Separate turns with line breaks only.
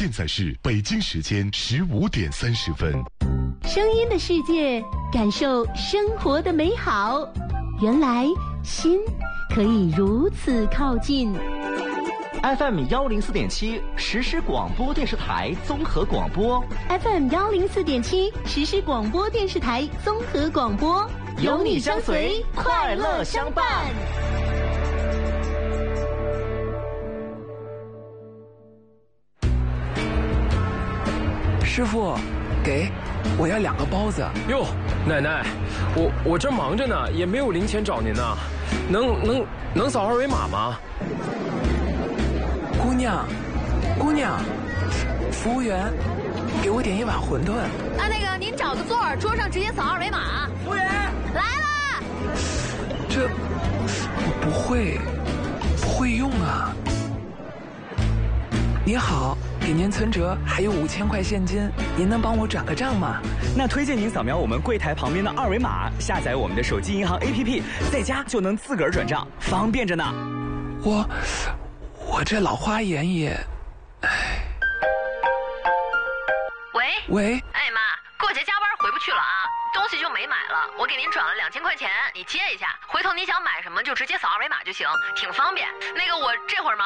现在是北京时间15:30。
声音的世界，感受生活的美好。原来心可以如此靠近。
FM 104.7实时广播电视台综合广播。
FM 104.7实时广播电视台综合广播，
有你相随，快乐相伴。
师傅，我要2个包子。
哟，奶奶，我这忙着呢，也没有零钱找您呢，能扫2维码吗？
姑娘，服务员，给我点1碗馄饨。
那个您找个座儿，桌上直接扫2维码。
服务员
来了。
这我不会用啊。你好，给您存折还有5000块现金，您能帮我转个账吗？
那推荐您扫描我们柜台旁边的2维码，下载我们的手机银行 APP， 在家就能自个儿转账，方便着呢。
我这老花眼也，喂，
哎妈，过节加班回不去了啊，东西就没买了，我给您转了2000块钱，你接一下，回头你想买什么就直接扫2维码就行，挺方便。那个我这会儿忙。